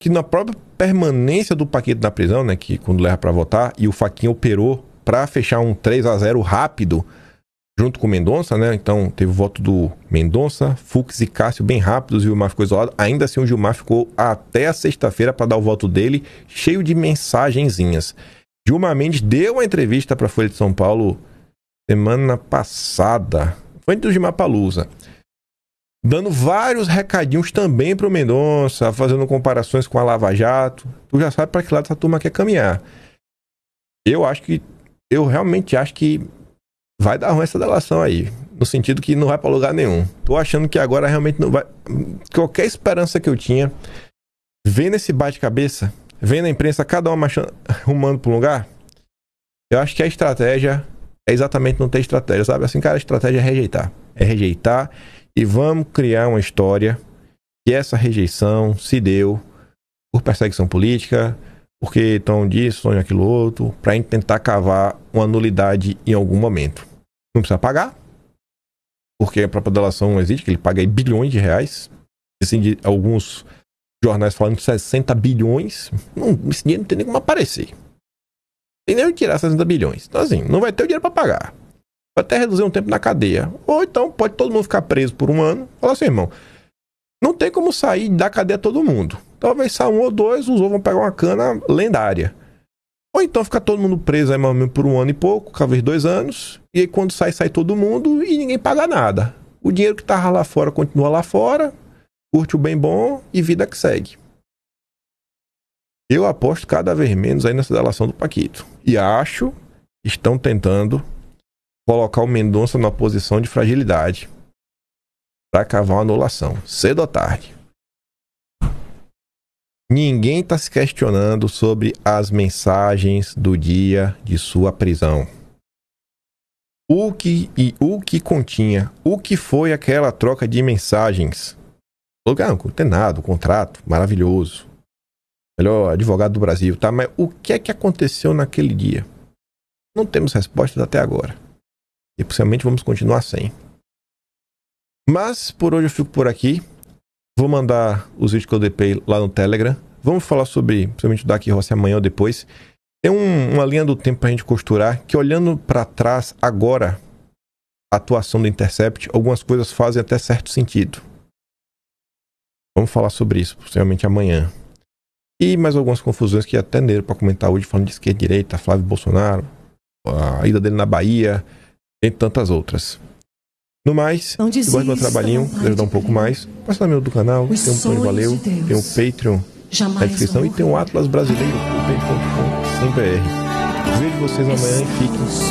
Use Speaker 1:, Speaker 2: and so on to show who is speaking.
Speaker 1: que na própria permanência do Paquito na prisão, né, que quando leva para votar, e o Fachin operou para fechar um 3-0 rápido junto com o Mendonça, né? Então teve o voto do Mendonça, Fux e Cássio bem rápidos, e o Gilmar ficou isolado. Ainda assim o Gilmar ficou até a sexta-feira para dar o voto dele, cheio de mensagenzinhas. Gilmar Mendes deu uma entrevista para a Folha de São Paulo semana passada, foi antes do Gilmar Palusa, dando vários recadinhos também para o Mendonça, fazendo comparações com a Lava Jato. Tu já sabe para que lado essa turma quer caminhar. Eu realmente acho que vai dar ruim essa delação aí, no sentido que não vai para lugar nenhum. Tô achando que agora realmente não vai. Qualquer esperança que eu tinha, vendo esse bate-cabeça, vendo a imprensa cada uma arrumando para um lugar, eu acho que a estratégia é exatamente não ter estratégia, sabe? Assim, cara, a estratégia é rejeitar. É rejeitar e vamos criar uma história que essa rejeição se deu por perseguição política, porque estão disso, estão aquilo outro, para tentar cavar uma nulidade em algum momento. Não precisa pagar, porque a própria delação não existe, que ele paga aí bilhões de reais. Assim, de alguns jornais falando de 60 bilhões. Esse dinheiro não tem nem como aparecer. Não tem nem onde tirar 60 bilhões. Então, assim, não vai ter o dinheiro para pagar. Vai até reduzir um tempo na cadeia. Ou então pode todo mundo ficar preso por um ano. Fala assim, irmão, não tem como sair da cadeia todo mundo. Talvez saia um ou dois, os outros vão pegar uma cana lendária. Ou então fica todo mundo preso aí mais ou menos por um ano e pouco, talvez 2 anos, e aí quando sai todo mundo e ninguém paga nada. O dinheiro que tava lá fora continua lá fora, curte o bem bom e vida que segue. Eu aposto cada vez menos aí nessa delação do Paquito. E acho que estão tentando colocar o Mendonça numa posição de fragilidade para cavar uma anulação, cedo ou tarde. Ninguém está se questionando sobre as mensagens do dia de sua prisão. O que continha, o que foi aquela troca de mensagens? Não tem nada, o contrato, maravilhoso. Melhor advogado do Brasil, tá? Mas o que é que aconteceu naquele dia? Não temos respostas até agora. E possivelmente vamos continuar sem. Mas por hoje eu fico por aqui. Vou mandar os vídeos que eu depei lá no Telegram. Vamos falar sobre, principalmente o Dark Horse amanhã ou depois. Tem uma linha do tempo pra gente costurar, que olhando para trás agora, a atuação do Intercept, algumas coisas fazem até certo sentido. Vamos falar sobre isso, possivelmente amanhã. E mais algumas confusões que até deram para comentar hoje, falando de esquerda e direita, Flávio Bolsonaro, a ida dele na Bahia, entre tantas outras. No mais, se gosta do meu trabalhinho, quiser ajudar um pouco mais, passa no meu do canal, tem um botão de valeu, tem um Patreon na descrição e tem um Atlas Brasileiro, br. Vejo vocês amanhã e fiquem